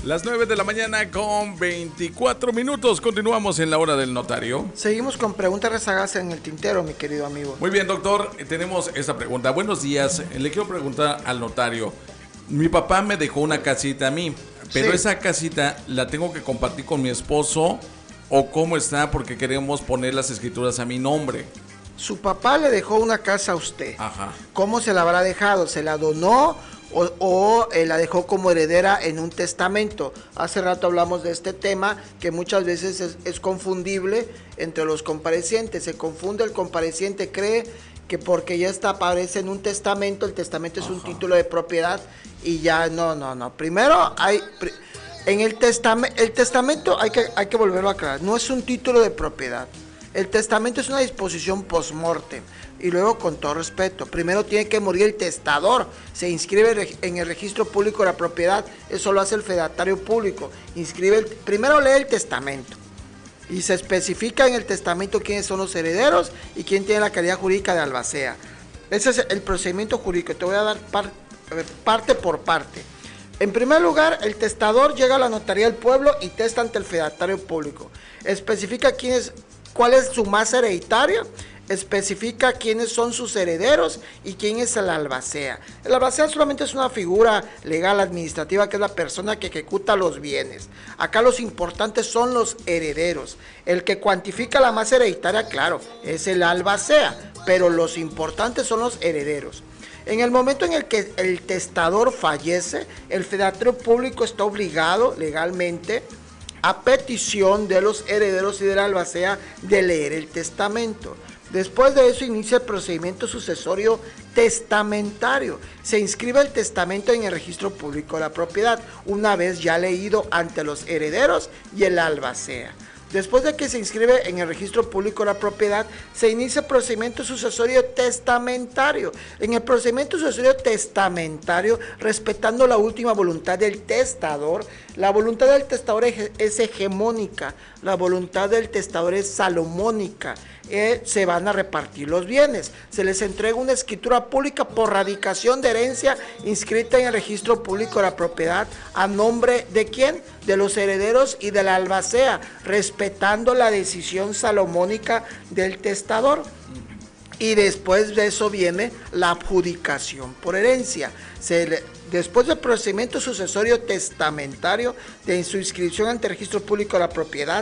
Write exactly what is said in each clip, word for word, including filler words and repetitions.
Las nueve de la mañana con veinticuatro minutos. Continuamos en la hora del notario. Seguimos con preguntas rezagadas en el tintero, mi querido amigo. Muy bien, doctor. Tenemos esta pregunta. Buenos días. Le quiero preguntar al notario. Mi papá me dejó una casita a mí, pero sí. Esa casita la tengo que compartir con mi esposo, ¿o cómo está? Porque queremos poner las escrituras a mi nombre. Su papá le dejó una casa a usted. Ajá. ¿Cómo se la habrá dejado? ¿Se la donó o, o eh, la dejó como heredera en un testamento? Hace rato hablamos de este tema, que muchas veces es, es confundible entre los comparecientes. Se confunde, el compareciente cree que porque ya está, aparece en un testamento, el testamento es Ajá. un título de propiedad y ya no, no, no. Primero hay... En el testamento, el testamento hay que, hay que volverlo a aclarar, no es un título de propiedad. El testamento es una disposición post-mortem. Y luego, con todo respeto, primero tiene que morir el testador. Se inscribe en el registro público de la propiedad. Eso lo hace el fedatario público. Inscribe el, primero lee el testamento. Y se especifica en el testamento quiénes son los herederos y quién tiene la calidad jurídica de albacea. Ese es el procedimiento jurídico. Te voy a dar par, parte por parte. En primer lugar, el testador llega a la notaría del pueblo y testa ante el fedatario público. Especifica quién es, cuál es su masa hereditaria, especifica quiénes son sus herederos y quién es el albacea. El albacea solamente es una figura legal administrativa que es la persona que ejecuta los bienes. Acá los importantes son los herederos. El que cuantifica la masa hereditaria, claro, es el albacea, pero los importantes son los herederos. En el momento en el que el testador fallece, el fedatario público está obligado legalmente, a petición de los herederos y de la albacea, de leer el testamento. Después de eso inicia el procedimiento sucesorio testamentario. Se inscribe el testamento en el registro público de la propiedad, una vez ya leído ante los herederos y el albacea. Después de que se inscribe en el registro público de la propiedad, se inicia el procedimiento sucesorio testamentario. En el procedimiento sucesorio testamentario, respetando la última voluntad del testador, la voluntad del testador es hegemónica, la voluntad del testador es salomónica. Eh, se van a repartir los bienes. Se les entrega una escritura pública por radicación de herencia inscrita en el registro público de la propiedad a nombre de ¿quién? De los herederos y de la albacea, respetando la decisión salomónica del testador. Y después de eso viene la adjudicación por herencia. Se le, después del procedimiento sucesorio testamentario de su inscripción ante el registro público de la propiedad,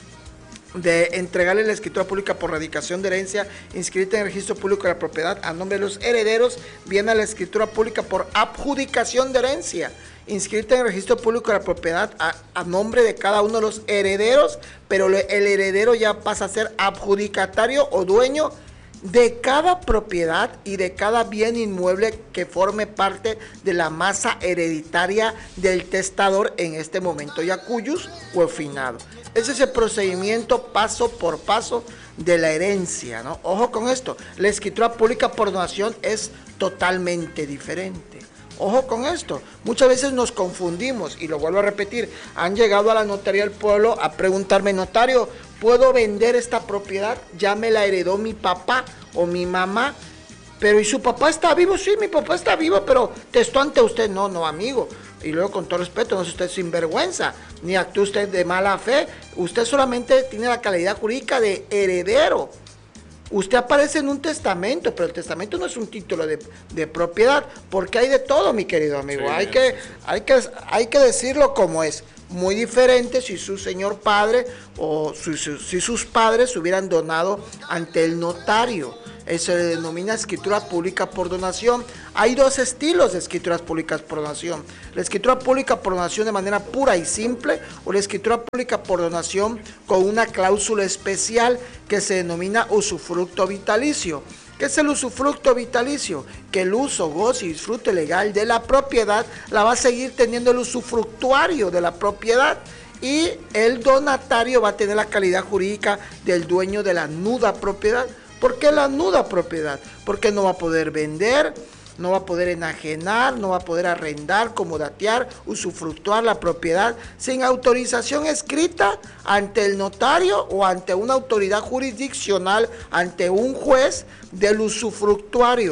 de entregarle la escritura pública por radicación de herencia inscrita en el registro público de la propiedad a nombre de los herederos, viene la escritura pública por adjudicación de herencia inscrita en el registro público de la propiedad a, a nombre de cada uno de los herederos, pero le, el heredero ya pasa a ser adjudicatario o dueño de cada propiedad y de cada bien inmueble que forme parte de la masa hereditaria del testador en este momento ya cuyus o finado. Ese es el procedimiento paso por paso de la herencia, ¿no? Ojo con esto, la escritura pública por donación es totalmente diferente. Ojo con esto, muchas veces nos confundimos y lo vuelvo a repetir, han llegado a la notaría del pueblo a preguntarme, notario, ¿puedo vender esta propiedad? Ya me la heredó mi papá o mi mamá, pero ¿y su papá está vivo? Sí, mi papá está vivo, pero testó ante usted. No, no, amigo. Y luego, con todo respeto, no es usted sinvergüenza, ni actúa usted de mala fe. Usted solamente tiene la calidad jurídica de heredero. Usted aparece en un testamento, pero el testamento no es un título de, de propiedad, porque hay de todo, mi querido amigo. Sí, hay que, hay que, hay que decirlo como es. Muy diferente si su señor padre o su, su, si sus padres se hubieran donado ante el notario. Eso se le denomina escritura pública por donación. Hay dos estilos de escrituras públicas por donación. La escritura pública por donación de manera pura y simple, o la escritura pública por donación con una cláusula especial que se denomina usufructo vitalicio. ¿Qué es el usufructo vitalicio? Que el uso, goce y disfrute legal de la propiedad la va a seguir teniendo el usufructuario de la propiedad, y el donatario va a tener la calidad jurídica del dueño de la nuda propiedad. ¿Por qué la nuda propiedad? Porque no va a poder vender, no va a poder enajenar, no va a poder arrendar, comodatear, usufructuar la propiedad sin autorización escrita ante el notario o ante una autoridad jurisdiccional, ante un juez del usufructuario.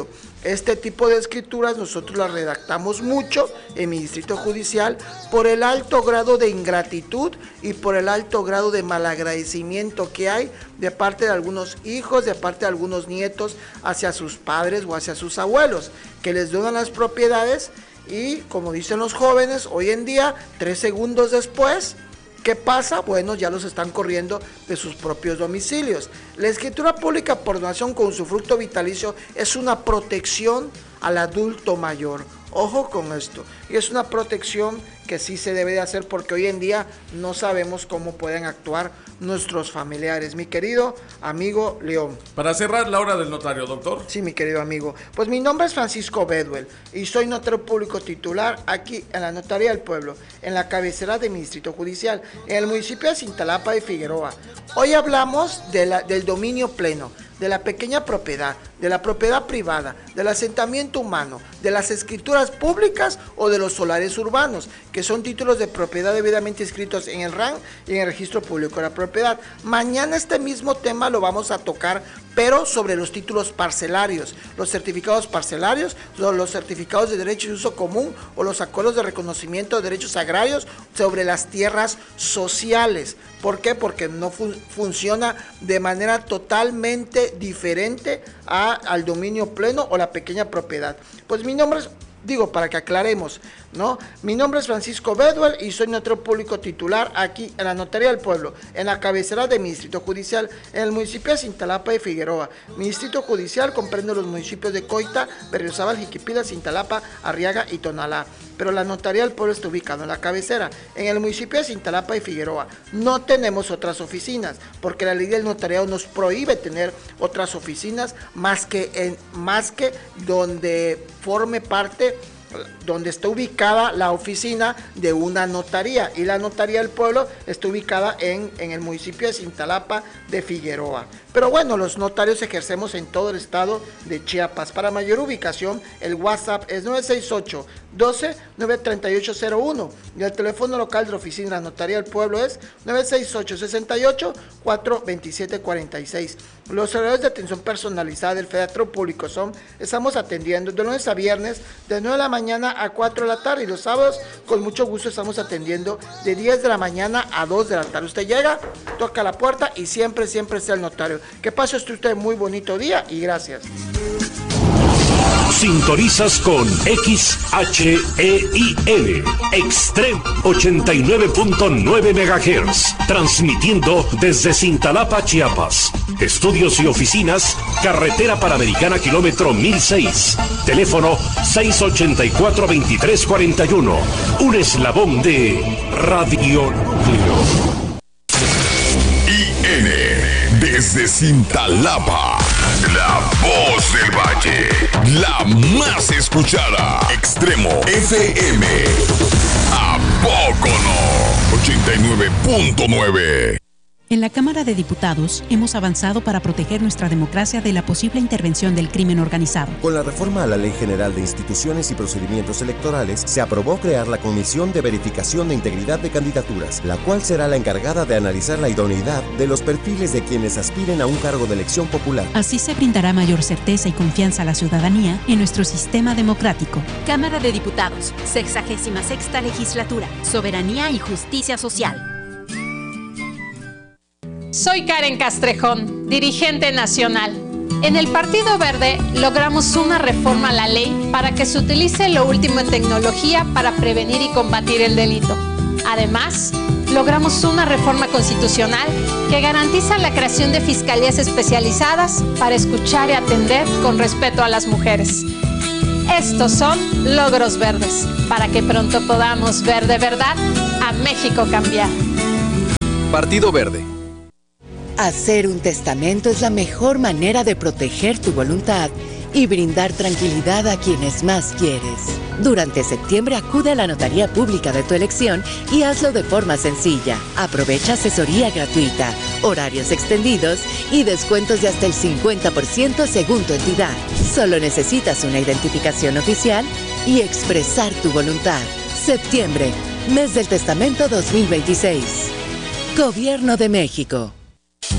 Este tipo de escrituras nosotros las redactamos mucho en mi distrito judicial por el alto grado de ingratitud y por el alto grado de malagradecimiento que hay de parte de algunos hijos, de parte de algunos nietos hacia sus padres o hacia sus abuelos, que les donan las propiedades y, como dicen los jóvenes, hoy en día, tres segundos después, ¿qué pasa? Bueno, ya los están corriendo de sus propios domicilios. La escritura pública por donación con usufructo vitalicio es una protección al adulto mayor. Ojo con esto. Y es una protección que sí se debe de hacer porque hoy en día no sabemos cómo pueden actuar nuestros familiares. Mi querido amigo León. Para cerrar la hora del notario, doctor. Sí, mi querido amigo. Pues mi nombre es Francisco Bedwell y soy notario público titular aquí en la Notaría del Pueblo, en la cabecera de mi distrito judicial, en el municipio de Cintalapa de Figueroa. Hoy hablamos de la, del dominio pleno, de la pequeña propiedad, de la propiedad privada, del asentamiento humano, de las escrituras públicas o de los solares urbanos, que son títulos de propiedad debidamente inscritos en el R A N y en el Registro Público de la Propiedad. Mañana este mismo tema lo vamos a tocar, pero sobre los títulos parcelarios, los certificados parcelarios, los certificados de derecho de uso común o los acuerdos de reconocimiento de derechos agrarios sobre las tierras sociales. ¿Por qué? Porque no fun- funciona de manera totalmente diferente a, al dominio pleno o la pequeña propiedad. Pues mi nombre es, digo, para que aclaremos, ¿no? Mi nombre es Francisco Bedwell y soy notario público titular aquí en la Notaría del Pueblo, en la cabecera de mi distrito judicial, en el municipio de Cintalapa de Figueroa. Mi distrito judicial comprende los municipios de Coita, Berriozábal, Jiquipila, Cintalapa, Arriaga y Tonalá. Pero la Notaría del Pueblo está ubicada en la cabecera, en el municipio de Cintalapa de Figueroa. No tenemos otras oficinas, porque la ley del notariado nos prohíbe tener otras oficinas más que, en, más que donde forme parte, donde está ubicada la oficina de una notaría, y la Notaría del Pueblo está ubicada en, en el municipio de Cintalapa de Figueroa. Pero bueno, los notarios ejercemos en todo el estado de Chiapas. Para mayor ubicación, el WhatsApp es nueve seis ocho, doce, nueve tres ocho cero uno y el teléfono local de la oficina de la Notaría del Pueblo es nueve seis ocho, sesenta y ocho, cuatro veintisiete cuarenta y seis. Los horarios de atención personalizada del Federatro Público son, estamos atendiendo de lunes a viernes de nueve de la mañana a cuatro de la tarde, y los sábados con mucho gusto estamos atendiendo de diez de la mañana a dos de la tarde. Usted llega, toca la puerta y siempre, siempre está el notario. Que pase usted muy bonito día y gracias. Sintonizas con X H E I L, Extreme ochenta y nueve punto nueve megahertz, transmitiendo desde Cintalapa, Chiapas. Estudios y oficinas, Carretera Panamericana, kilómetro mil seis. Teléfono seis ochenta y cuatro, veintitrés cuarenta y uno. Un eslabón de Radio Núcleo. I N, desde Cintalapa, la voz del valle, la más escuchada. Extremo F M, ¿a poco no? ochenta y nueve punto nueve. En la Cámara de Diputados hemos avanzado para proteger nuestra democracia de la posible intervención del crimen organizado. Con la reforma a la Ley General de Instituciones y Procedimientos Electorales, se aprobó crear la Comisión de Verificación de Integridad de Candidaturas, la cual será la encargada de analizar la idoneidad de los perfiles de quienes aspiren a un cargo de elección popular. Así se brindará mayor certeza y confianza a la ciudadanía en nuestro sistema democrático. Cámara de Diputados, sexagésima sexta legislatura, soberanía y justicia social. Soy Karen Castrejón, dirigente nacional. En el Partido Verde logramos una reforma a la ley para que se utilice lo último en tecnología para prevenir y combatir el delito. Además, logramos una reforma constitucional que garantiza la creación de fiscalías especializadas para escuchar y atender con respeto a las mujeres. Estos son logros verdes, para que pronto podamos ver de verdad a México cambiar. Partido Verde. Hacer un testamento es la mejor manera de proteger tu voluntad y brindar tranquilidad a quienes más quieres. Durante septiembre acude a la notaría pública de tu elección y hazlo de forma sencilla. Aprovecha asesoría gratuita, horarios extendidos y descuentos de hasta el cincuenta por ciento según tu entidad. Solo necesitas una identificación oficial y expresar tu voluntad. Septiembre, mes del testamento dos mil veintiséis. Gobierno de México.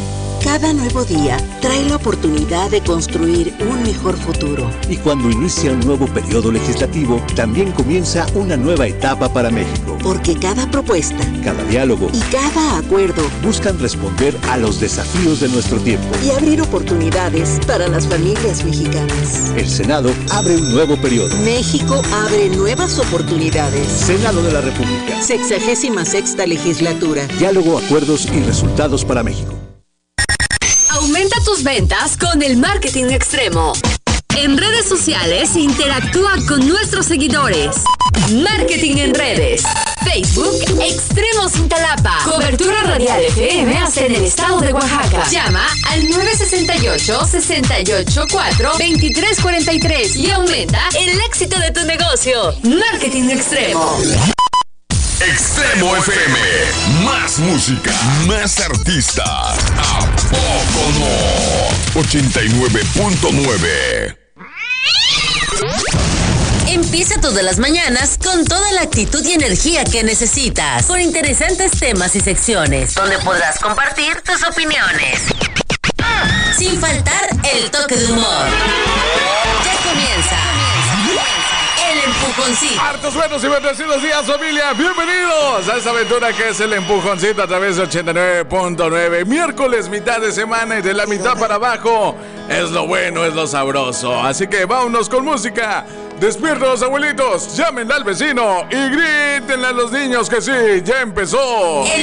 Cada nuevo día trae la oportunidad de construir un mejor futuro. Y cuando inicia un nuevo periodo legislativo, también comienza una nueva etapa para México. Porque cada propuesta, cada diálogo y cada acuerdo buscan responder a los desafíos de nuestro tiempo y abrir oportunidades para las familias mexicanas. El Senado abre un nuevo periodo. México abre nuevas oportunidades. Senado de la República. Sexagésima sexta legislatura. Diálogo, acuerdos y resultados para México. Aumenta tus ventas con el marketing extremo. En redes sociales, interactúa con nuestros seguidores. Marketing en redes. Facebook, Extremo Cintalapa. Cobertura radial F M hasta en el estado de Oaxaca. Llama al nueve seis ocho, seis ocho cuatro, dos tres cuatro tres y aumenta el éxito de tu negocio. Marketing extremo. Extremo F M. Más música, más artistas. ¿A poco no? ochenta y nueve punto nueve. Empieza todas las mañanas con toda la actitud y energía que necesitas, con interesantes temas y secciones, donde podrás compartir tus opiniones. Sin faltar el toque de humor. Ya comienza. El empujoncito. Hartos buenos y bendecidos días, familia. Bienvenidos a esta aventura que es el empujoncito a través de ochenta y nueve punto nueve. Miércoles, mitad de semana, y de la mitad para abajo es lo bueno, es lo sabroso. Así que vámonos con música. Despierten los abuelitos, llámenle al vecino y grítenle a los niños que sí, ya empezó. El